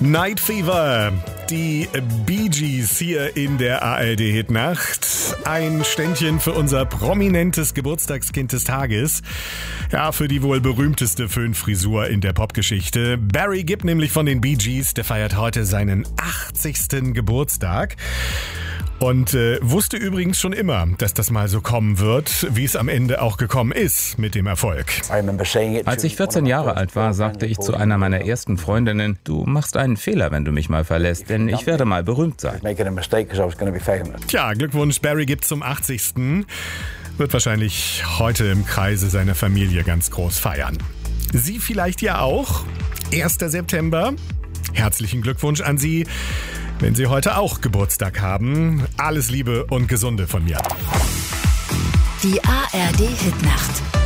Night Fever, die Bee Gees hier in der ARD-Hitnacht. Ein Ständchen für unser prominentes Geburtstagskind des Tages. Ja, für die wohl berühmteste Föhnfrisur in der Popgeschichte. Barry Gibb nämlich von den Bee Gees, der feiert heute seinen 80. Geburtstag. Und wusste übrigens schon immer, dass das mal so kommen wird, wie es am Ende auch gekommen ist mit dem Erfolg. Als ich 14 Jahre alt war, sagte ich zu einer meiner ersten Freundinnen, du machst einen Fehler, wenn du mich mal verlässt, denn ich werde mal berühmt sein. Tja, Glückwunsch, Barry Gibb zum 80. Wird wahrscheinlich heute im Kreise seiner Familie ganz groß feiern. Sie vielleicht ja auch. 1. September. Herzlichen Glückwunsch an Sie, wenn Sie heute auch Geburtstag haben. Alles Liebe und Gesunde von mir. Die ARD-Hitnacht.